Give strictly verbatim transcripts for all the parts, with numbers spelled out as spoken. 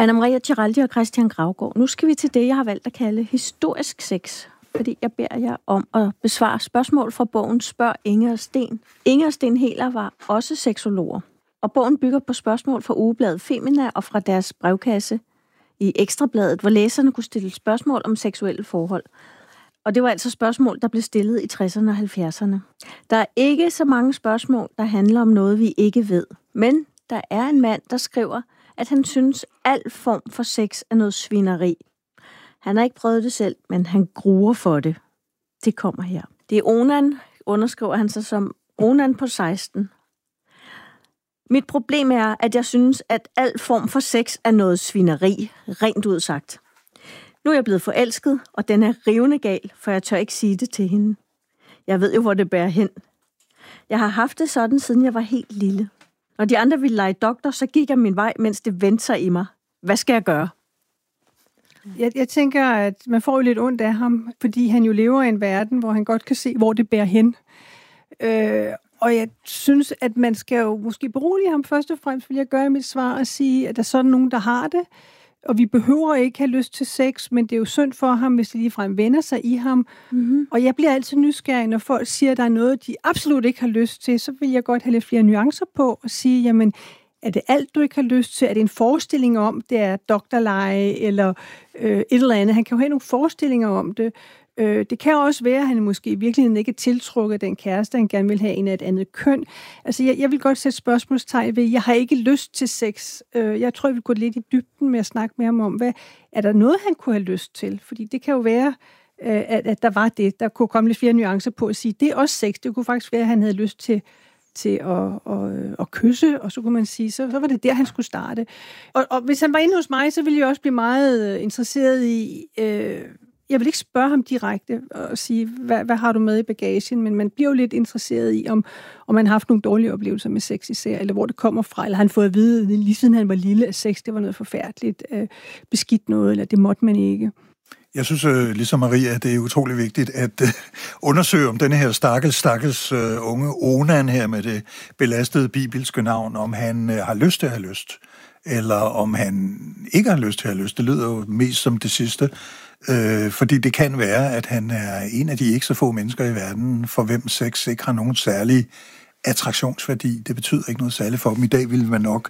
Anna Maria Giraldi og Christian Gravgaard. Nu skal vi til det, jeg har valgt at kalde historisk sex. Fordi jeg beder jer om at besvare spørgsmål fra bogen Spørg Inger Sten. Inger Sten Heler var også seksologer. Og bogen bygger på spørgsmål fra ugebladet Femina og fra deres brevkasse i Ekstrabladet, hvor læserne kunne stille spørgsmål om seksuelle forhold. Og det var altså spørgsmål, der blev stillet i tresserne og halvfjerdserne. Der er ikke så mange spørgsmål, der handler om noget, vi ikke ved. Men der er en mand, der skriver, at han synes, al form for sex er noget svineri. Han har ikke prøvet det selv, men han gruer for det. Det kommer her. Det er Onan, underskriver han sig som Onan på seksten. Mit problem er, at jeg synes, at al form for sex er noget svineri, rent ud sagt. Nu er jeg blevet forelsket, og den er rivende gal, for jeg tør ikke sige det til hende. Jeg ved jo, hvor det bærer hen. Jeg har haft det sådan, siden jeg var helt lille. Når de andre ville lege doktor, så gik jeg min vej, mens det vendte sig i mig. Hvad skal jeg gøre? Jeg, jeg tænker, at man får jo lidt ondt af ham, fordi han jo lever i en verden, hvor han godt kan se, hvor det bærer hen. Øh, og jeg synes, at man skal jo måske berolige ham først og fremmest, vil jeg gøre i mit svar og sige, at der er sådan nogen, der har det. Og vi behøver ikke have lyst til sex, men det er jo synd for ham, hvis det ligefrem vender sig i ham. Mm-hmm. Og jeg bliver altid nysgerrig, når folk siger, at der er noget, de absolut ikke har lyst til, så vil jeg godt have lidt flere nuancer på og sige, jamen, er det alt, du ikke har lyst til? Er det en forestilling om, det er doktorleje eller øh, et eller andet? Han kan jo have nogle forestillinger om det. Øh, det kan også være, at han måske i virkeligheden ikke er tiltrukket af den kæreste, han gerne vil have en af et andet køn. Altså, jeg, jeg vil godt sætte spørgsmålstegn ved, jeg har ikke lyst til sex. Øh, jeg tror, jeg vil gå lidt i dybden med at snakke med ham om, hvad er der noget, han kunne have lyst til? Fordi det kan jo være, øh, at, at der var det. Der kunne komme lidt flere nuancer på at sige, det er også sex. Det kunne faktisk være, at han havde lyst til til at, at, at kysse, og så kunne man sige, så, så var det der, han skulle starte. Og, og hvis han var inde hos mig, så ville jeg også blive meget interesseret i, øh, jeg vil ikke spørge ham direkte og sige, hvad, hvad har du med i bagagen, men man bliver jo lidt interesseret i, om, om man har haft nogle dårlige oplevelser med sex især, eller hvor det kommer fra, eller han fået at vide, lige siden han var lille, at sex, det var noget forfærdeligt, øh, beskidt noget, eller det måtte man ikke. Jeg synes, øh, ligesom Maria, det er utrolig vigtigt at øh, undersøge om denne her stakkels, stakkels øh, unge Onan her med det belastede bibelske navn, om han øh, har lyst til at have lyst, eller om han ikke har lyst til at have lyst. Det lyder jo mest som det sidste, øh, fordi det kan være, at han er en af de ikke så få mennesker i verden, for hvem sex ikke har nogen særlig attraktionsværdi. Det betyder ikke noget særligt for dem. I dag vil man nok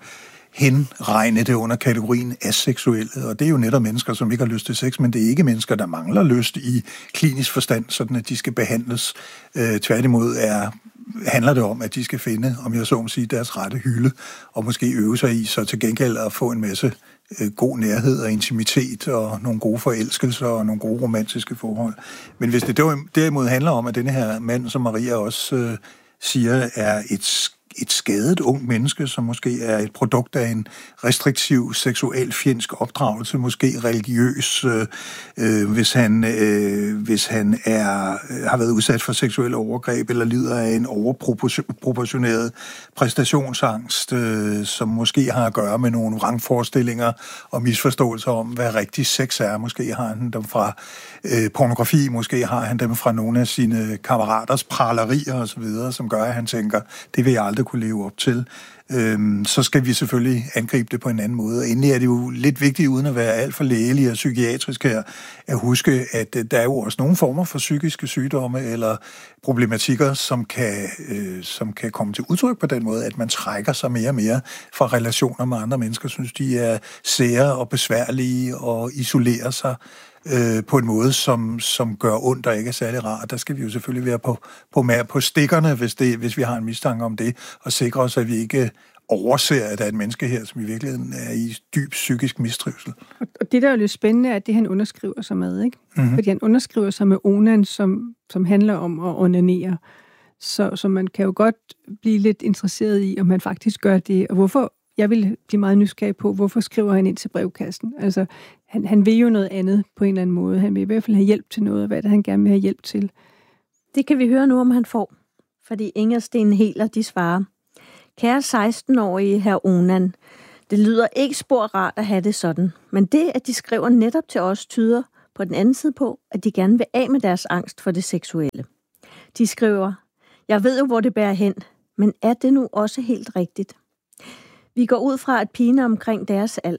henregne det under kategorien aseksuelle, og det er jo netop mennesker, som ikke har lyst til sex, men det er ikke mennesker, der mangler lyst i klinisk forstand, sådan at de skal behandles. Øh, tværtimod er, handler det om, at de skal finde, om jeg så må sige, deres rette hylde, og måske øve sig i, så til gengæld at få en masse øh, god nærhed og intimitet, og nogle gode forelskelser, og nogle gode romantiske forhold. Men hvis det derimod handler om, at denne her mand, som Maria også øh, siger, er et et skadet ung menneske, som måske er et produkt af en restriktiv seksualfjendsk opdragelse, måske religiøs, øh, øh, hvis han, øh, hvis han er, har været udsat for seksuelle overgreb, eller lider af en overproportioneret præstationsangst, øh, som måske har at gøre med nogle vrangforestillinger og misforståelser om, hvad rigtig sex er. Måske har han dem fra øh, pornografi, måske har han dem fra nogle af sine kammeraters pralerier osv., som gør, at han tænker, det vil jeg aldrig kunne leve op til, øhm, så skal vi selvfølgelig angribe det på en anden måde. Og endelig er det jo lidt vigtigt, uden at være alt for lægelig og psykiatrisk her, at huske, at der er jo også nogle former for psykiske sygdomme eller problematikker, som kan, øh, som kan komme til udtryk på den måde, at man trækker sig mere og mere fra relationer med andre mennesker, synes de er sære og besværlige og isolerer sig Øh, på en måde, som, som gør ondt og ikke er særlig rart. Der skal vi jo selvfølgelig være på, på, på stikkerne, hvis, det, hvis vi har en mistanke om det, og sikre os, at vi ikke overser, at der er et menneske her, som i virkeligheden er i dyb psykisk mistrivsel. Og det, der er jo lidt spændende, er, at det, han underskriver sig med, ikke? Mm-hmm. Fordi han underskriver sig med onan, som, som handler om at onanere. Så, så man kan jo godt blive lidt interesseret i, om han faktisk gør det, og hvorfor. Jeg vil blive meget nysgerrig på, hvorfor skriver han ind til brevkassen. Altså, han, han vil jo noget andet på en eller anden måde. Han vil i hvert fald have hjælp til noget, og hvad det han gerne vil have hjælp til. Det kan vi høre nu, om han får. Fordi Inger Sten Heler, de svarer. Kære seksten-årige herr Onan, det lyder ikke spor rart at have det sådan. Men det, at de skriver netop til os, tyder på den anden side på, at de gerne vil af med deres angst for det seksuelle. De skriver, jeg ved jo, hvor det bærer hen, men er det nu også helt rigtigt? Vi går ud fra, at pigen er omkring deres alder.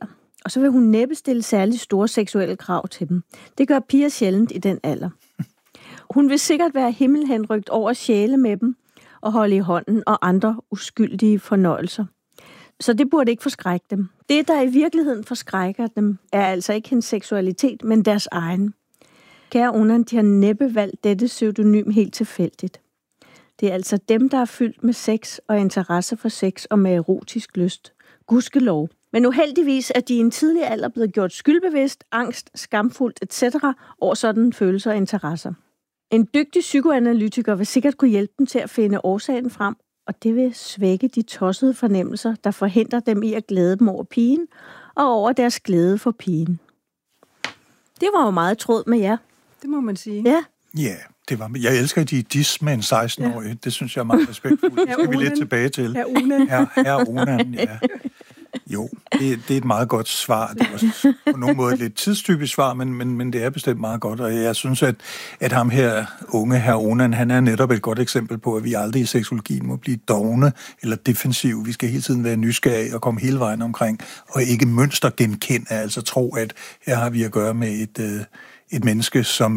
Og så vil hun næppe stille særlig store seksuelle krav til dem. Det gør piger sjældent i den alder. Hun vil sikkert være himmelhenrygt over sjæle med dem og holde i hånden og andre uskyldige fornøjelser. Så det burde ikke forskrække dem. Det, der i virkeligheden forskrækker dem, er altså ikke hendes seksualitet, men deres egen. Kære Onan, de har næppe valgt dette pseudonym helt tilfældigt. Det er altså dem, der er fyldt med sex og interesse for sex og med erotisk lyst. Gudskelov. Men uheldigvis er de i en tidlig alder blevet gjort skyldbevidst, angst, skamfuldt et cetera over sådan følelser og interesser. En dygtig psykoanalytiker vil sikkert kunne hjælpe dem til at finde årsagen frem, og det vil svække de tossede fornemmelser, der forhindrer dem i at glæde dem over pigen og over deres glæde for pigen. Det var jo meget tråd med jer. Det må man sige. Ja. Ja, det var, jeg elsker de dis med en seksten-årig. Ja. Det synes jeg er meget respektfuldt. Det skal vi lidt tilbage til. Herr Onan. Herr, herr Onan, ja. Jo, det, det er et meget godt svar. Det er også på nogen måde et lidt tidstypisk svar, men, men, men det er bestemt meget godt. Og jeg synes, at, at ham her, unge herr Onan, han er netop et godt eksempel på, at vi aldrig i seksologien må blive dovne eller defensiv. Vi skal hele tiden være nysgerrige og komme hele vejen omkring, og ikke mønstergenkende, altså tro, at her har vi at gøre med et, et menneske, som,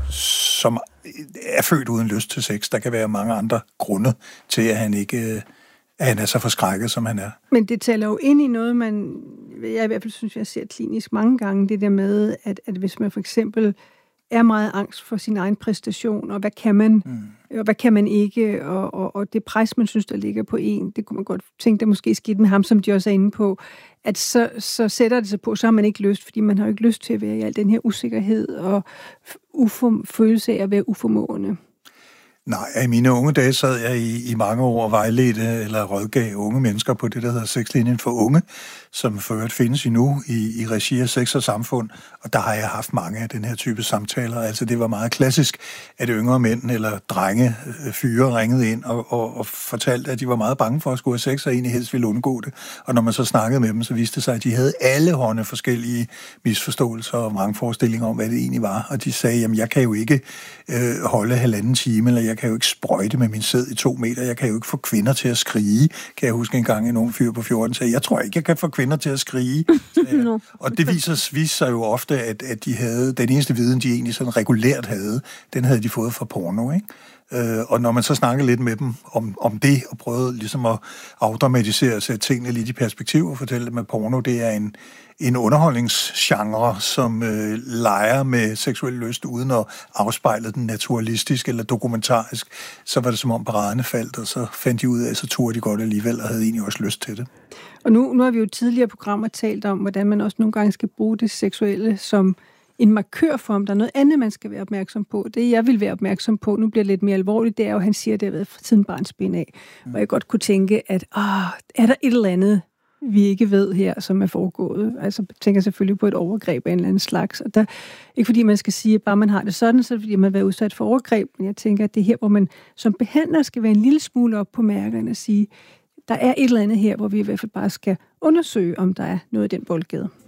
som er født uden lyst til sex. Der kan være mange andre grunde til, at han ikke... at han er så forskrækket, som han er. Men det taler jo ind i noget, man, jeg i hvert fald synes, jeg ser klinisk mange gange, det der med, at, at hvis man for eksempel er meget angst for sin egen præstation, og hvad kan man, mm. og hvad kan man ikke, og, og, og det pres, man synes, der ligger på en, det kunne man godt tænke, der måske skidt med ham, som de også er inde på, at så, så sætter det sig på, så har man ikke lyst, fordi man har jo ikke lyst til at være i al den her usikkerhed og uform, følelse af at være uformående. Nej, i mine unge dage sad jeg i, i mange år og vejledte eller rådgav unge mennesker på det, der hedder Sexlinjen for Unge, som for øvrigt findes endnu i, i regi af Sex og Samfund, og der har jeg haft mange af den her type samtaler. Altså det var meget klassisk, at yngre mænd eller drenge, fyre ringede ind og, og, og fortalte, at de var meget bange for at skulle have sex, og egentlig helst ville undgå det. Og når man så snakkede med dem, så viste det sig, at de havde alle hånde forskellige misforståelser og mange forestillinger om, hvad det egentlig var. Og de sagde, jamen jeg kan jo ikke øh, holde halvanden time, eller jeg kan jo ikke sprøjte med min sæd i to meter, jeg kan jo ikke få kvinder til at skrige. Kan jeg huske en gang, en ung fyr på fjorten sagde, jeg tror ikke, jeg kan få kvinder til at skrige. no. Og det viser, viser sig jo ofte, at, at de havde, den eneste viden, de egentlig sådan regulært havde, den havde de fået fra porno, ikke? Øh, og når man så snakkede lidt med dem om, om det, og prøvede ligesom at afdramatisere og sætte tingene lidt i perspektiv og fortælle dem, at porno, det er en, en underholdningsgenre, som øh, leger med seksuel lyst, uden at afspejle den naturalistisk eller dokumentarisk, så var det som om paraderne faldt, og så fandt de ud af, at så turde de godt alligevel, og havde egentlig også lyst til det. Og nu, nu har vi jo tidligere programmer talt om, hvordan man også nogle gange skal bruge det seksuelle som en markør for, om der er noget andet, man skal være opmærksom på. Det, jeg vil være opmærksom på, nu bliver det lidt mere alvorligt, det er jo, at han siger, at det har været fra tiden barnsben af. Mm. Hvor jeg godt kunne tænke, at åh, er der et eller andet, vi ikke ved her, som er foregået? Altså, jeg tænker selvfølgelig på et overgreb af en eller anden slags. Og der, ikke fordi man skal sige, at bare man har det sådan, så fordi man har været udsat for overgreb, men jeg tænker, at det er her, hvor man som behandler skal være en lille smule op på mærkerne og sige, der er et eller andet her, hvor vi i hvert fald bare skal undersøge, om der er noget i den boldgade.